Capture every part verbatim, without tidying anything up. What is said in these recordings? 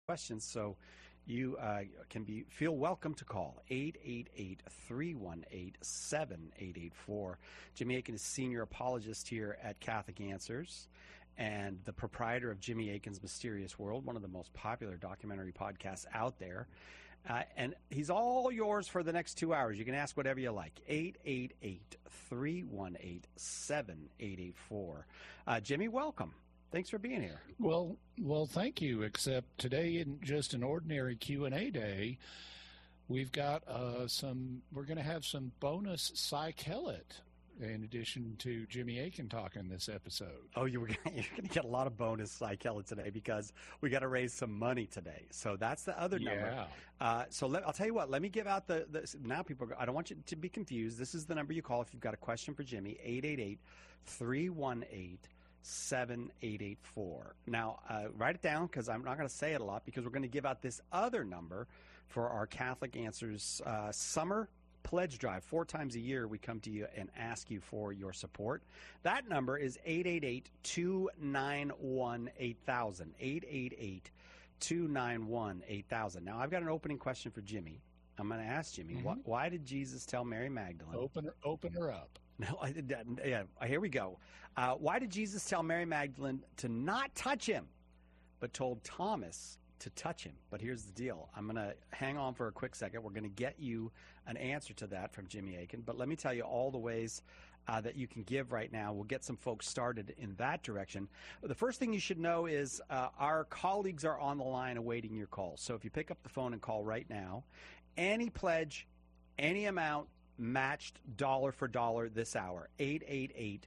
questions. So you uh, can be feel welcome to call eight eight eight, three one eight, seven eight eight four. Jimmy Akin is senior apologist here at Catholic Answers and the proprietor of Jimmy Akin's Mysterious World, one of the most popular documentary podcasts out there. Uh, and he's all yours for the next two hours. You can ask whatever you like. eight eight eight, three one eight, seven eight eight four. Uh, Jimmy, welcome. Thanks for being here. Well, well, thank you. Except today isn't just an ordinary Q and A day. We've got uh, some. We're going to have some bonus psychelit in addition to Jimmy Akin talking this episode. Oh, you were gonna, you're going to get a lot of bonus psychelit today because we got to raise some money today. So that's the other number. Yeah. Uh, so let, I'll tell you what. Let me give out the, the now people. I don't want you to be confused. This is the number you call if you've got a question for Jimmy. eight eight eight, three one eight, seven eight eight four. Now, uh, write it down because I'm not going to say it a lot because we're going to give out this other number for our Catholic Answers uh, summer pledge drive. Four times a year, we come to you and ask you for your support. That number is eight eight eight, two nine one, eight thousand. eight eight eight, two nine one, eight thousand. Now, I've got an opening question for Jimmy. I'm going to ask Jimmy, mm-hmm. wh- why did Jesus tell Mary Magdalene? Open her, open her up. No, I, yeah, here we go. Uh, why did Jesus tell Mary Magdalene to not touch him, but told Thomas to touch him? But here's the deal. I'm going to hang on for a quick second. We're going to get you an answer to that from Jimmy Akin. But let me tell you all the ways uh, that you can give right now. We'll get some folks started in that direction. The first thing you should know is uh, our colleagues are on the line awaiting your call. So if you pick up the phone and call right now, any pledge, any amount, matched dollar for dollar this hour. eight eight eight,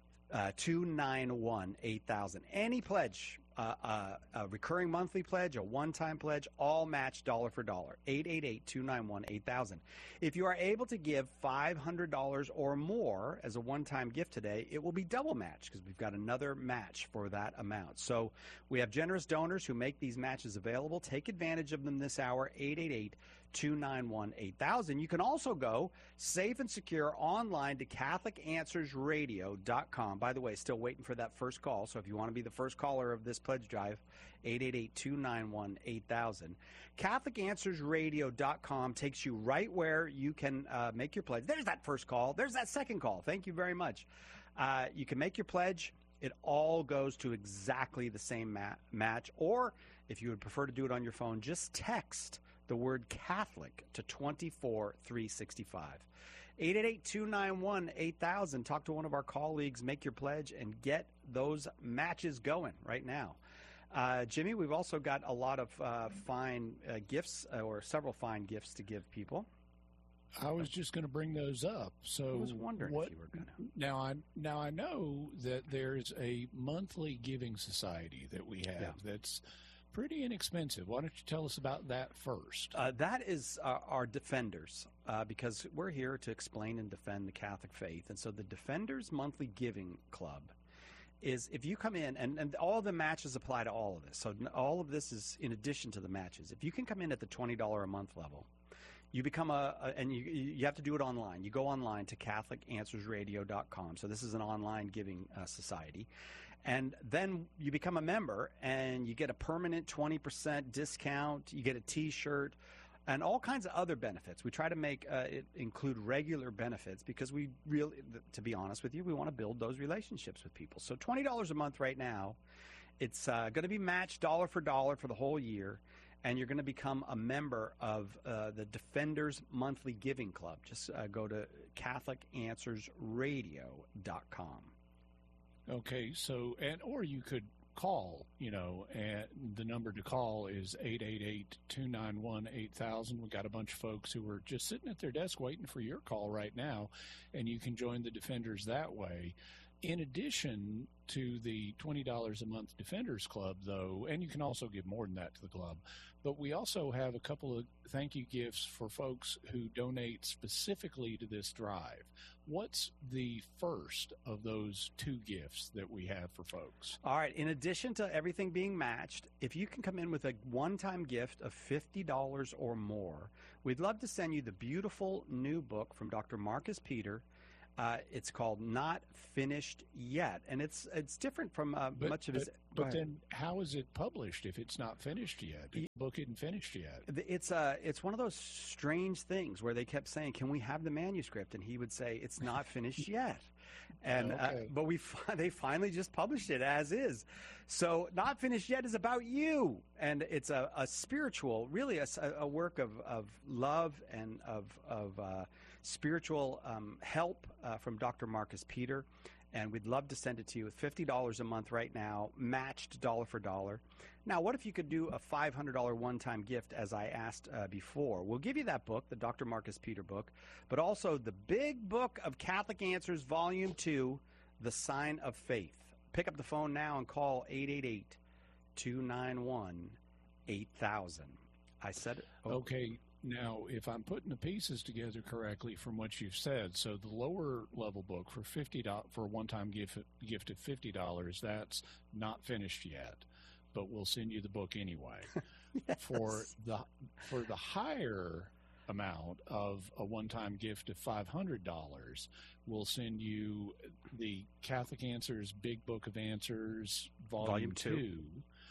two nine one, eight thousand. Any pledge, uh, uh, a recurring monthly pledge, a one-time pledge, all matched dollar for dollar. eight eight eight, two nine one, eight thousand. If you are able to give five hundred dollars or more as a one-time gift today, it will be double matched because we've got another match for that amount. So we have generous donors who make these matches available. Take advantage of them this hour. eight eight eight, two nine one, eight thousand. You can also go safe and secure online to Catholic Answers Radio dot com. By the way, still waiting for that first call. So if you want to be the first caller of this pledge drive, eight eight eight, two nine one, eight thousand. Catholic Answers Radio dot com takes you right where you can uh, make your pledge. There's that first call. There's that second call. Thank you very much. Uh, you can make your pledge. It all goes to exactly the same ma- match. Or if you would prefer to do it on your phone, just text the word Catholic to two four three six five. eight eight eight, two nine one, eight thousand. Talk to one of our colleagues, make your pledge, and get those matches going right now. Uh, Jimmy, we've also got a lot of uh, fine uh, gifts, uh, or several fine gifts to give people. I was just going to bring those up. So I was wondering what, if you were going to. Now I now I know that there's a monthly giving society that we have Yeah. that's pretty inexpensive. Why don't you tell us about that first? Uh, that is uh, our Defenders, uh, because we're here to explain and defend the Catholic faith. And so the Defenders Monthly Giving Club is, if you come in, and, and all the matches apply to all of this. So all of this is in addition to the matches. If you can come in at the twenty dollars a month level, you become a, a and you you have to do it online. You go online to Catholic Answers Radio dot com. So this is an online giving uh, society. And then you become a member, and you get a permanent twenty percent discount. You get a T-shirt and all kinds of other benefits. We try to make uh, it include regular benefits because we really, to be honest with you, we want to build those relationships with people. So twenty dollars a month right now, it's uh, going to be matched dollar for dollar for the whole year, and you're going to become a member of uh, the Defenders Monthly Giving Club. Just uh, go to Catholic Answers Radio dot com. Okay, so, and or you could call, you know, and the number to call is eight eight eight, two nine one, eight thousand. We got a bunch of folks who are just sitting at their desk waiting for your call right now, and you can join the Defenders that way. In addition to the twenty dollars a month Defenders Club, though, and you can also give more than that to the club, but we also have a couple of thank you gifts for folks who donate specifically to this drive. What's the first of those two gifts that we have for folks? All right. In addition to everything being matched, if you can come in with a one-time gift of fifty dollars or more, we'd love to send you the beautiful new book from Doctor Marcus Peter, Uh, it's called Not Finished Yet, and it's it's different from uh, But, much of but, his. Go but ahead. then how is it published if it's not finished yet? If the book isn't finished yet. It's uh, it's one of those strange things where they kept saying, "Can we have the manuscript?" And he would say, "It's not finished yet." And Okay. uh, but we fi- they finally just published it as is. So Not Finished Yet is about you, and it's a, a spiritual, really a, s- a work of, of love and of of uh, spiritual um, help uh, from Doctor Marcus Peter. And we'd love to send it to you with fifty dollars a month right now, matched dollar for dollar. Now, what if you could do a five hundred dollars one-time gift, as I asked uh, before? We'll give you that book, the Doctor Marcus Peter book, but also the Big Book of Catholic Answers, Volume two, The Sign of Faith. Pick up the phone now and call eight eight eight, two nine one, eight thousand. I said it. Oh, Okay, now if I'm putting the pieces together correctly from what you've said, so the lower level book for fifty dollars for a one-time gift gift of fifty dollars, that's not finished yet, but we'll send you the book anyway. yes. For the for the higher amount of a one-time gift of five hundred dollars, we'll send you the Catholic Answers Big Book of Answers Volume, Volume two. two.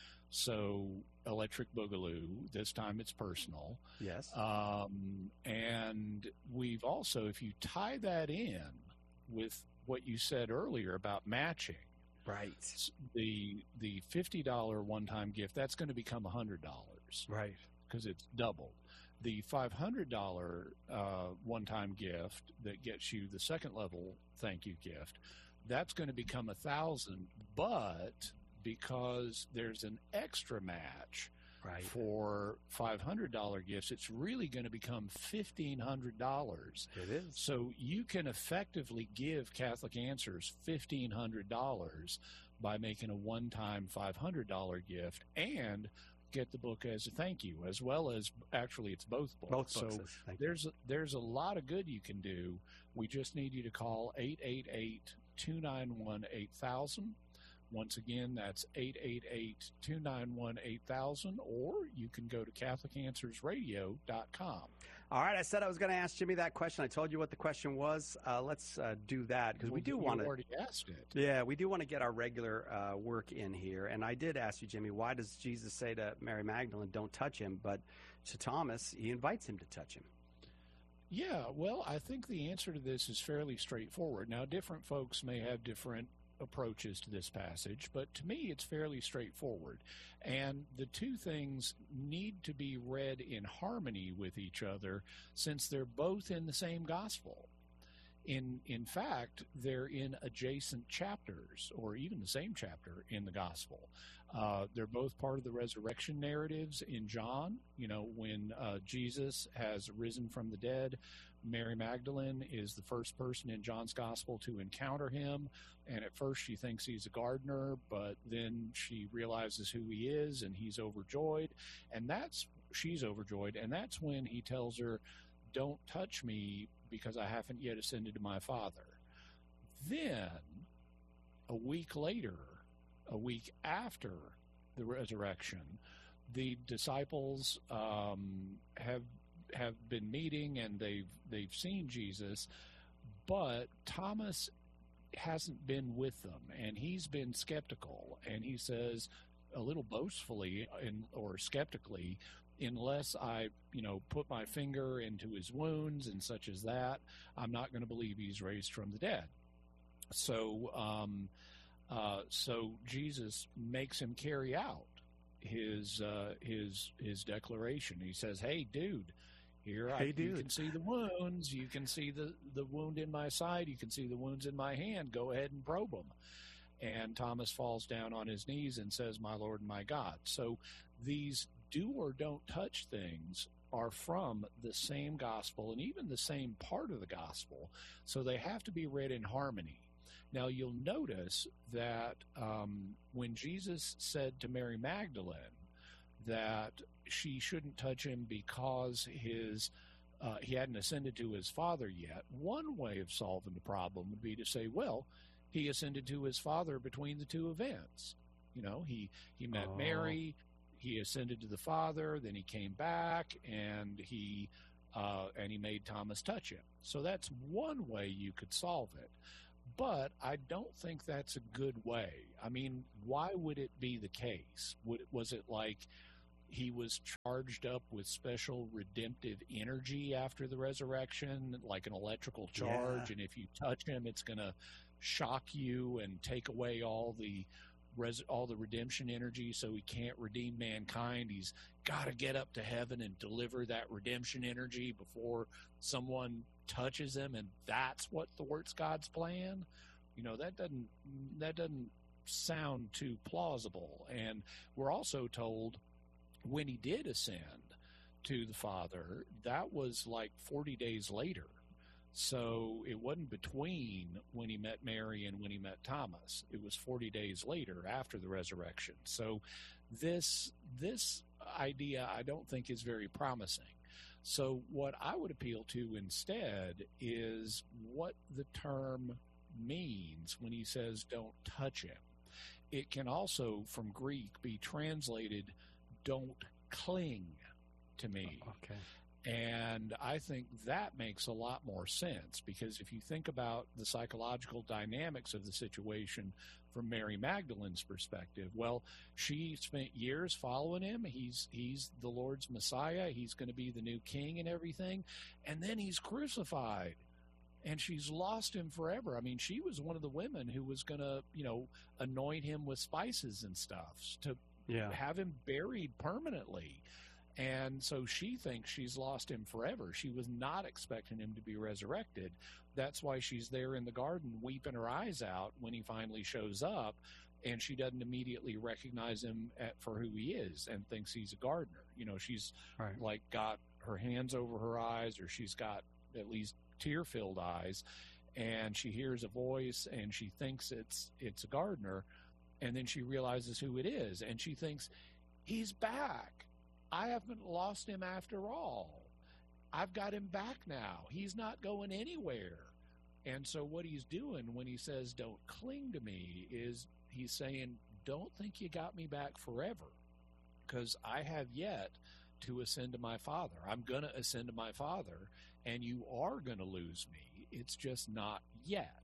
So Electric Boogaloo, this time it's personal. Yes. Um, and we've also, if you tie that in with what you said earlier about matching, right. s- the the fifty dollars one-time gift, that's going to become one hundred dollars Right. because it's doubled. The five hundred dollars uh, one-time gift that gets you the second level thank you gift, that's going to become a thousand, but because there's an extra match Right. for five hundred dollars gifts, it's really going to become fifteen hundred dollars. It is. So you can effectively give Catholic Answers fifteen hundred dollars by making a one-time five hundred dollars gift and get the book as a thank you, as well as actually it's both books. Both so books. is- Thank you. there's there's a lot of good you can do. We just need you to call eight eight eight, two nine one, eight thousand. Once again, that's eight eight eight, two nine one, eight thousand, or you can go to Catholic Answers Radio dot com. All right. I said I was going to ask Jimmy that question. I told you what the question was. Uh, let's uh, do that because we Well, do you want to. already asked it. Yeah, we do want to get our regular uh, work in here. And I did ask you, Jimmy, why does Jesus say to Mary Magdalene, don't touch him? But to Thomas, he invites him to touch him. Yeah, well, I think the answer to this is fairly straightforward. Now, different folks may have different approaches to this passage, but to me it's fairly straightforward. And the two things need to be read in harmony with each other since they're both in the same gospel. In in fact, they're in adjacent chapters or even the same chapter in the gospel. Uh, they're both part of the resurrection narratives in John. You know, when uh, Jesus has risen from the dead, Mary Magdalene is the first person in John's gospel to encounter him. And at first she thinks he's a gardener, but then she realizes who he is and he's overjoyed. And that's, she's overjoyed. And that's when he tells her, don't touch me because I haven't yet ascended to my Father. Then, a week later, a week after the resurrection, the disciples um, have have been meeting and they've they've seen Jesus, but Thomas hasn't been with them, and he's been skeptical. And he says, a little boastfully and or skeptically, unless I, you know, put my finger into his wounds and such as that, I'm not going to believe he's raised from the dead. So, um, uh, so Jesus makes him carry out his uh, his his declaration. He says, "Hey, dude, here I, Hey, you dude. can see the wounds. You can see the the wound in my side. You can see the wounds in my hand. Go ahead and probe them." And Thomas falls down on his knees and says, "My Lord and my God." So these do or don't touch things are from the same gospel and even the same part of the gospel. So they have to be read in harmony. Now you'll notice that um, when Jesus said to Mary Magdalene that she shouldn't touch him because his uh, he hadn't ascended to his Father yet, one way of solving the problem would be to say, well, he ascended to his Father between the two events. You know, he, he met Oh. Mary, he ascended to the Father, then he came back, and he uh, and he made Thomas touch him. So that's one way you could solve it. But I don't think that's a good way. I mean, why would it be the case? Would, was it like he was charged up with special redemptive energy after the resurrection, like an electrical charge, Yeah. and if you touch him, it's going to shock you and take away all the res- all the redemption energy, so he can't redeem mankind? He's got to get up to heaven and deliver that redemption energy before someone touches him, and that's what thwarts God's plan. You know, that doesn't that doesn't sound too plausible. And we're also told when he did ascend to the Father, that was like forty days later. So it wasn't between when he met Mary and when he met Thomas. It was forty days later after the resurrection. So this this idea I don't think is very promising. So what I would appeal to instead is what the term means when he says don't touch him. It can also, from Greek, be translated don't cling to me. Okay. And I think that makes a lot more sense, because if you think about the psychological dynamics of the situation from Mary Magdalene's perspective, well, she spent years following him. He's he's the Lord's Messiah. He's going to be the new king and everything. And then he's crucified, and she's lost him forever. I mean, she was one of the women who was going to, you know, anoint him with spices and stuff to Yeah. have him buried permanently. And so she thinks she's lost him forever. She was not expecting him to be resurrected. That's why she's there in the garden weeping her eyes out when he finally shows up, and she doesn't immediately recognize him at, for who he is and thinks he's a gardener. You know, she's Right. like got her hands over her eyes, or she's got at least tear-filled eyes, and she hears a voice and she thinks it's it's a gardener, and then she realizes who it is, and she thinks, he's back. I haven't lost him after all. I've got him back now. He's not going anywhere. And so what he's doing when he says, don't cling to me, is he's saying, don't think you got me back forever, because I have yet to ascend to my Father. I'm going to ascend to my Father, and you are going to lose me. It's just not yet.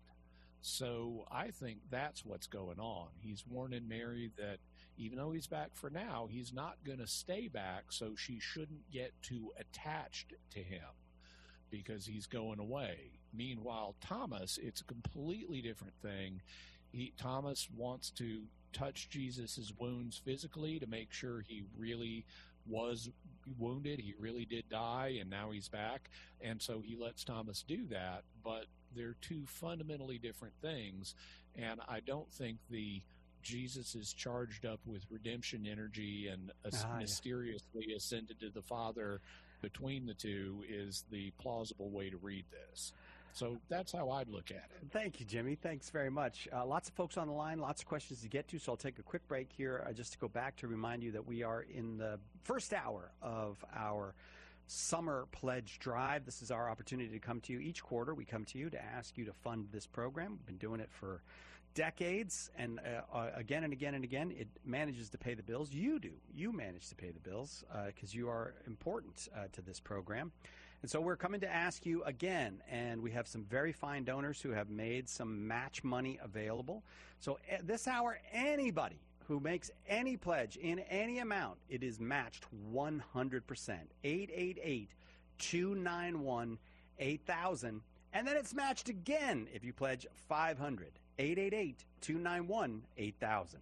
So I think that's what's going on. He's warning Mary that even though he's back for now, he's not going to stay back, so she shouldn't get too attached to him because he's going away. Meanwhile, Thomas, it's a completely different thing. He, Thomas wants to touch Jesus' wounds physically to make sure he really was wounded, he really did die, and now he's back. And so he lets Thomas do that, but they're two fundamentally different things, and I don't think the Jesus is charged up with redemption energy and as- Ah, yeah. mysteriously ascended to the Father between the two is the plausible way to read this. So that's how I'd look at it. Thank you, Jimmy. Thanks very much. Uh, lots of folks on the line, lots of questions to get to, so I'll take a quick break here uh, just to go back to remind you that we are in the first hour of our Summer Pledge Drive. This is our opportunity to come to you each quarter. We come to you to ask you to fund this program. We've been doing it for decades, and uh, uh, again and again and again, it manages to pay the bills. You do. You manage to pay the bills because uh, you are important uh, to this program. And so we're coming to ask you again, and we have some very fine donors who have made some match money available. So at this hour, anybody who makes any pledge in any amount, it is matched one hundred percent. eight eight eight, two nine one, eight thousand. And then it's matched again if you pledge five hundred. eight eight eight, two nine one, eight thousand.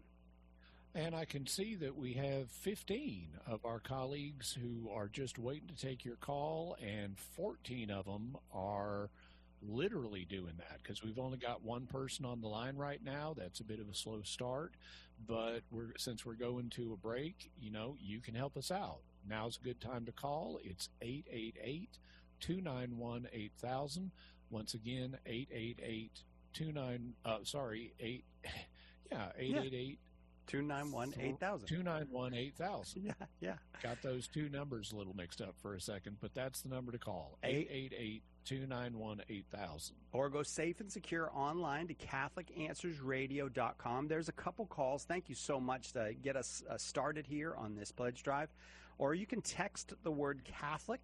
And I can see that we have fifteen of our colleagues who are just waiting to take your call, and fourteen of them are literally doing that because we've only got one person on the line right now. That's a bit of a slow start, but we're since we're going to a break, you know, you can help us out. Now's a good time to call. It's eight eight eight, two nine one, eight thousand. Once again, eight eight eight, two nine uh sorry, eight yeah, eight eight eight two nine one, eight thousand. two nine one, eight thousand. Yeah, yeah. Got those two numbers a little mixed up for a second, but that's the number to call. eight eight eight, two nine one, eight thousand. Or go safe and secure online to Catholic Answers Radio dot com. There's a couple calls. Thank you so much to get us uh, started here on this pledge drive. Or you can text the word Catholic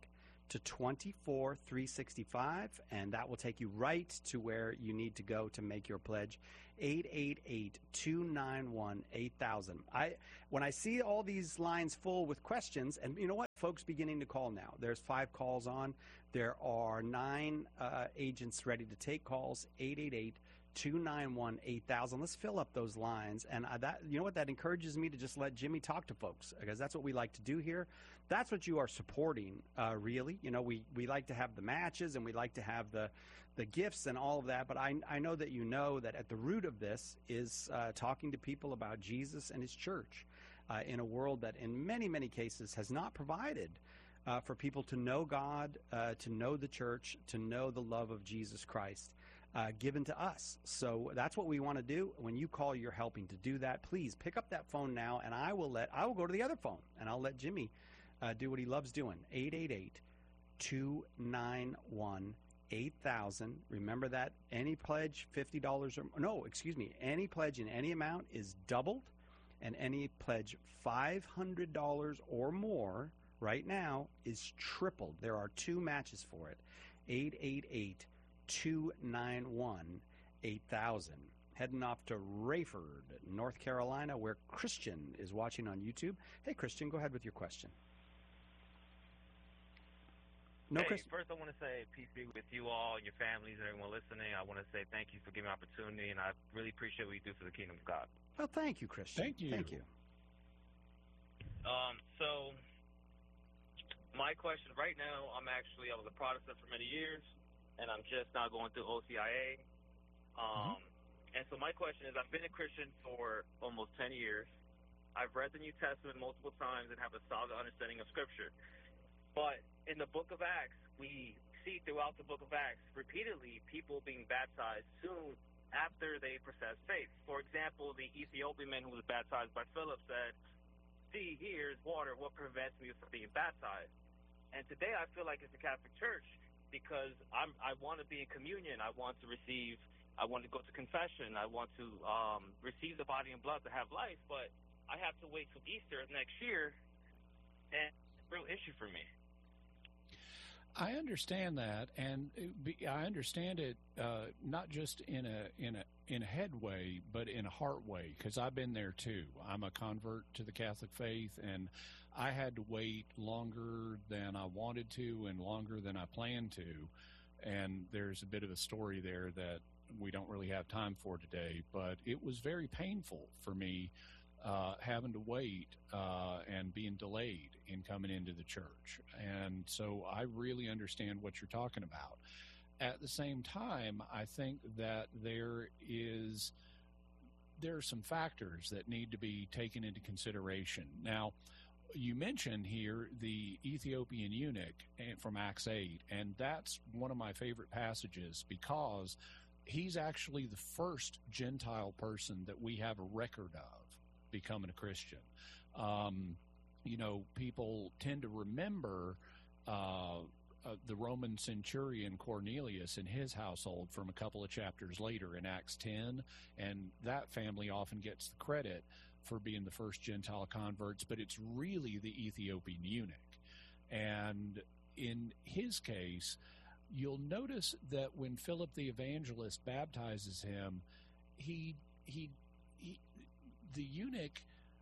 to twenty-four three sixty-five, and that will take you right to where you need to go to make your pledge. eight eight eight, two nine one, eight thousand. I when I see all these lines full with questions, and you know what, folks beginning to call now. There's five calls on. There are nine uh, agents ready to take calls. eight eight eight, two nine one, eight thousand. Let's fill up those lines. And I, that you know what, that encourages me to just let Jimmy talk to folks, because that's what we like to do here. That's what you are supporting, uh, really. You know, we, we like to have the matches and we like to have the the gifts and all of that. But I, I know that you know that at the root of this is uh, talking to people about Jesus and his church uh, in a world that in many, many cases has not provided uh, for people to know God, uh, to know the church, to know the love of Jesus Christ uh, given to us. So that's what we want to do. When you call, you're helping to do that. Please pick up that phone now, and I will let I will go to the other phone, and I'll let Jimmy Uh, do what he loves doing. eight eight eight, two nine one, eight thousand. Remember that any pledge fifty dollars or no, excuse me, any pledge in any amount is doubled, and any pledge five hundred dollars or more right now is tripled. There are two matches for it. eight eight eight, two nine one, eight thousand. Heading off to Rayford, North Carolina, where Christian is watching on YouTube. Hey, Christian, go ahead with your question. No, hey, Chris. first I want to say peace be with you all and your families and everyone listening. I want to say thank you for giving me an opportunity, and I really appreciate what you do for the kingdom of God. Well, thank you, Christian. Thank you. Thank you. Um, so my question right now, I'm actually, I was a Protestant for many years, and I'm just now going through O C I A. Um, mm-hmm. And so my question is, I've been a Christian for almost ten years. I've read the New Testament multiple times and have a solid understanding of Scripture. But in the book of Acts, we see throughout the book of Acts repeatedly people being baptized soon after they profess faith. For example, the Ethiopian man who was baptized by Philip said, "See, here's water. What prevents me from being baptized?" And today I feel like it's the Catholic Church because I'm, I want to be in communion. I want to receive, I want to go to confession. I want to um, receive the body and blood to have life. But I have to wait till Easter next year, and it's a real issue for me. I understand that, and I understand it uh, not just in a in a in a head way, but in a heart way, because I've been there too. I'm a convert to the Catholic faith, and I had to wait longer than I wanted to and longer than I planned to. And there's a bit of a story there that we don't really have time for today, but it was very painful for me uh, having to wait uh, and being delayed in coming into the church. And so I really understand what you're talking about. At the same time, I think that there is there are some factors that need to be taken into consideration. Now, you mentioned here the Ethiopian eunuch from Acts eight, and that's one of my favorite passages because he's actually the first Gentile person that we have a record of becoming a Christian. Um, you know, people tend to remember uh, uh, the Roman centurion Cornelius and his household from a couple of chapters later in Acts ten, and that family often gets the credit for being the first Gentile converts, but it's really the Ethiopian eunuch. And in his case, you'll notice that when Philip the evangelist baptizes him, he he he the eunuch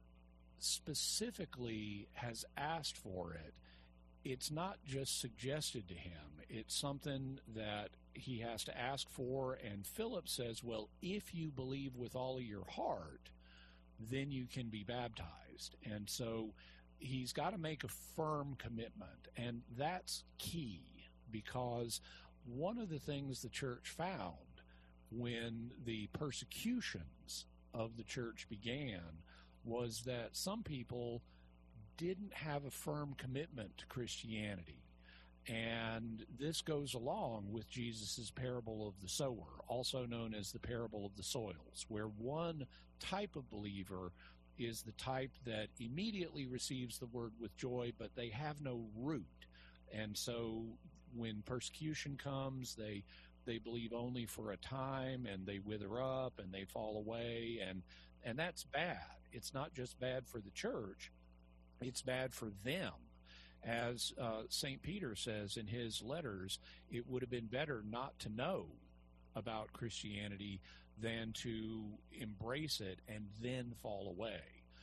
specifically has asked for it. It's not just suggested to him. It's something that he has to ask for, and Philip says, well, if you believe with all of your heart, then you can be baptized. And so he's got to make a firm commitment, and that's key, because one of the things the church found when the persecutions of the church began was that some people didn't have a firm commitment to Christianity. And this goes along with Jesus' parable of the sower, also known as the parable of the soils, where one type of believer is the type that immediately receives the word with joy, but they have no root. And so when persecution comes, they they believe only for a time, and they wither up and they fall away, and and that's bad. It's not just bad for the church, it's bad for them. As uh, Saint Peter says in his letters, it would have been better not to know about Christianity than to embrace it and then fall away.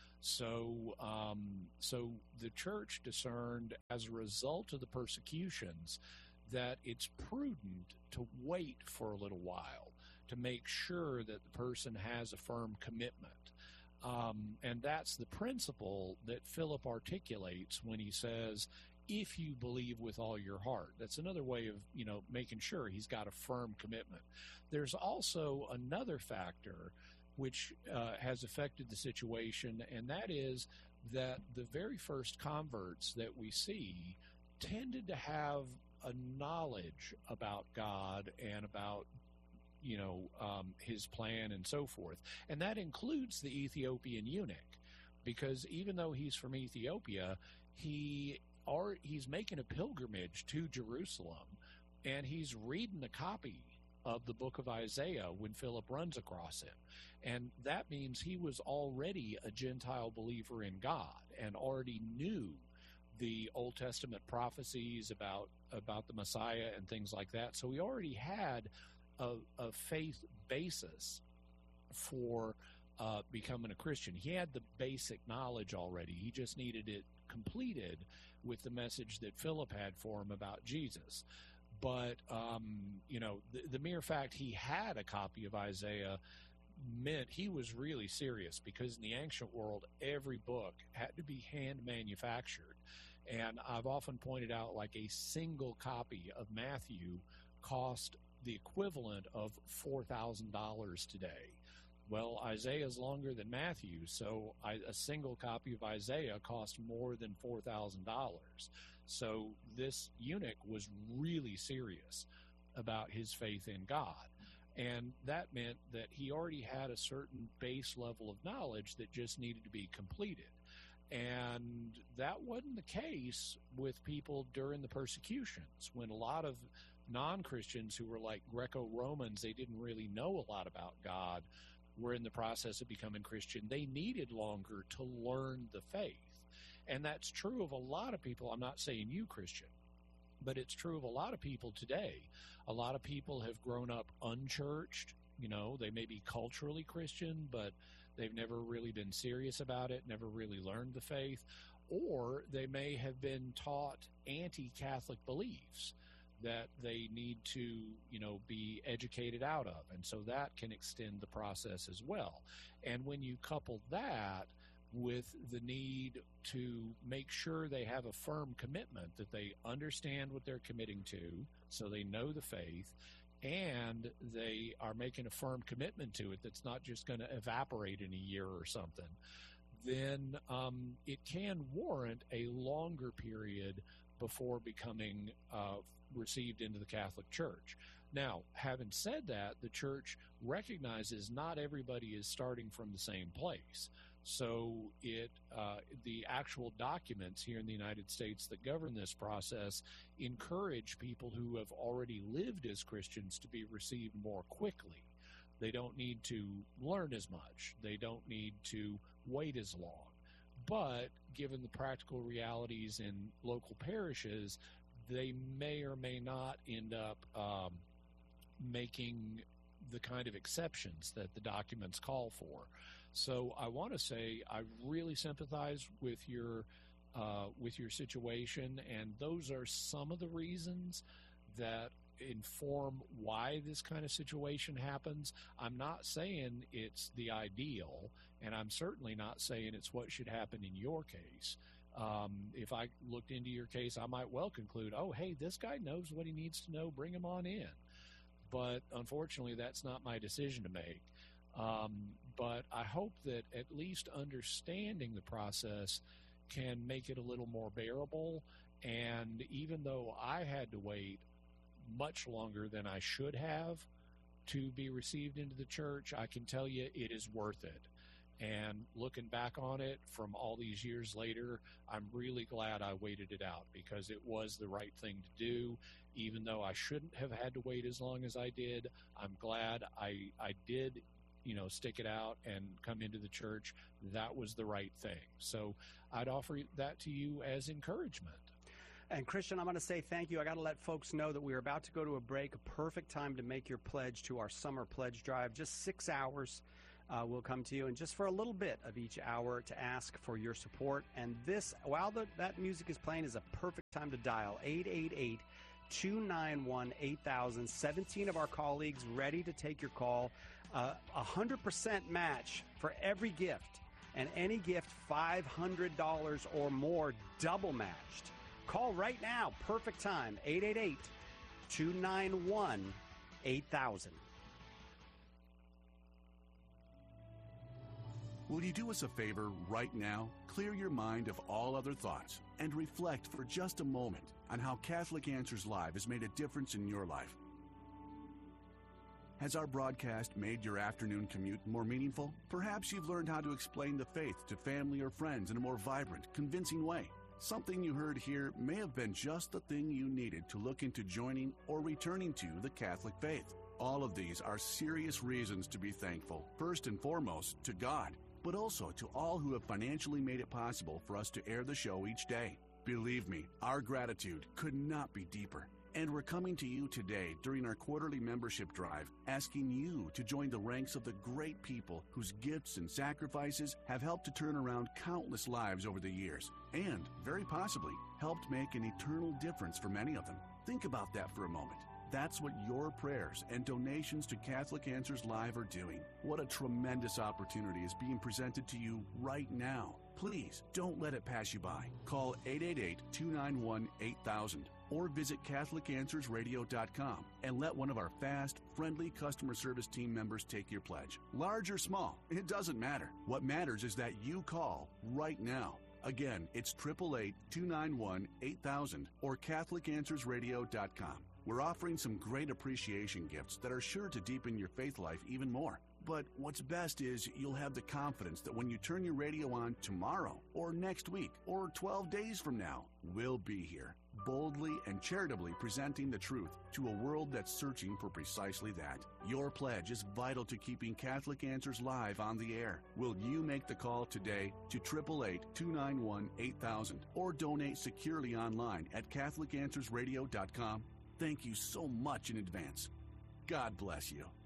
So, um, so the church discerned as a result of the persecutions that it's prudent to wait for a little while to make sure that the person has a firm commitment. Um, and that's the principle that Philip articulates when he says, if you believe with all your heart. That's another way of, you know, making sure he's got a firm commitment. There's also another factor which uh, has affected the situation, and that is that the very first converts that we see tended to have a knowledge about God and about, you know, um, his plan and so forth. And that includes the Ethiopian eunuch, because even though he's from Ethiopia, he are, he's making a pilgrimage to Jerusalem, and he's reading a copy of the book of Isaiah when Philip runs across him. And that means he was already a Gentile believer in God and already knew the Old Testament prophecies about about the Messiah and things like that. So he already had a, a faith basis for uh, becoming a Christian. He had the basic knowledge already. He just needed it completed with the message that Philip had for him about Jesus. But, um, you know, the, the mere fact he had a copy of Isaiah meant he was really serious, because in the ancient world, every book had to be hand manufactured. And I've often pointed out, like, a single copy of Matthew cost the equivalent of four thousand dollars today. Well, Isaiah is longer than Matthew, so I, a single copy of Isaiah cost more than four thousand dollars. So this eunuch was really serious about his faith in God. And that meant that he already had a certain base level of knowledge that just needed to be completed. And that wasn't the case with people during the persecutions, when a lot of non-Christians who were like Greco-Romans, they didn't really know a lot about God, were in the process of becoming Christian. They needed longer to learn the faith. And that's true of a lot of people. I'm not saying you, Christian, but it's true of a lot of people today. A lot of people have grown up unchurched. You know, they may be culturally Christian, but they've never really been serious about it, never really learned the faith. Or they may have been taught anti-Catholic beliefs that they need to, you know, be educated out of. And so that can extend the process as well. And when you couple that with the need to make sure they have a firm commitment, that they understand what they're committing to, so they know the faith, and they are making a firm commitment to it that's not just going to evaporate in a year or something, then um, it can warrant a longer period before becoming uh, received into the Catholic Church. Now, having said that, the Church recognizes not everybody is starting from the same place. So it uh, the actual documents here in the United States that govern this process encourage people who have already lived as Christians to be received more quickly. They don't need to learn as much. They don't need to wait as long. But given the practical realities in local parishes, they may or may not end up um, making the kind of exceptions that the documents call for. So I want to say I really sympathize with your uh, with your situation, and those are some of the reasons that inform why this kind of situation happens. I'm not saying it's the ideal, and I'm certainly not saying it's what should happen in your case. Um, if I looked into your case, I might well conclude, oh, hey, this guy knows what he needs to know, bring him on in. But unfortunately, that's not my decision to make. Um, but I hope that at least understanding the process can make it a little more bearable. And even though I had to wait much longer than I should have to be received into the church, I can tell you it is worth it. And looking back on it from all these years later, I'm really glad I waited it out, because it was the right thing to do. Even though I shouldn't have had to wait as long as I did, I'm glad I, I did, you know, stick it out and come into the church. That was the right thing. So I'd offer that to you as encouragement. And Christian, I'm going to say thank you. I got to let folks know that we're about to go to a break, a perfect time to make your pledge to our summer pledge drive. Just six hours uh, will come to you, and just for a little bit of each hour to ask for your support. And this, while the, that music is playing, is a perfect time to dial eight eight eight, two nine one, eight thousand. seventeen of our colleagues ready to take your call. Uh, one hundred percent match for every gift, and any gift five hundred dollars or more double matched. Call right now. Perfect time. eight eight eight, two nine one, eight thousand. Will you do us a favor right now? Clear your mind of all other thoughts and reflect for just a moment on how Catholic Answers Live has made a difference in your life. Has our broadcast made your afternoon commute more meaningful? Perhaps you've learned how to explain the faith to family or friends in a more vibrant, convincing way. Something you heard here may have been just the thing you needed to look into joining or returning to the Catholic faith. All of these are serious reasons to be thankful, first and foremost to God, but also to all who have financially made it possible for us to air the show each day. Believe me, our gratitude could not be deeper. And we're coming to you today during our quarterly membership drive, asking you to join the ranks of the great people whose gifts and sacrifices have helped to turn around countless lives over the years, and, very possibly, helped make an eternal difference for many of them. Think about that for a moment. That's what your prayers and donations to Catholic Answers Live are doing. What a tremendous opportunity is being presented to you right now. Please don't let it pass you by. Call eight eight eight, two nine one, eight thousand or visit Catholic Answers Radio dot com and let one of our fast, friendly customer service team members take your pledge. Large or small, it doesn't matter. What matters is that you call right now. Again, it's eight eight eight, two nine one, eight thousand or Catholic Answers Radio dot com. We're offering some great appreciation gifts that are sure to deepen your faith life even more. But what's best is you'll have the confidence that when you turn your radio on tomorrow or next week or twelve days from now, we'll be here, boldly and charitably presenting the truth to a world that's searching for precisely that. Your pledge is vital to keeping Catholic Answers Live on the air. Will you make the call today to eight eight eight, two nine one, eight thousand or donate securely online at Catholic Answers Radio dot com? Thank you so much in advance. God bless you.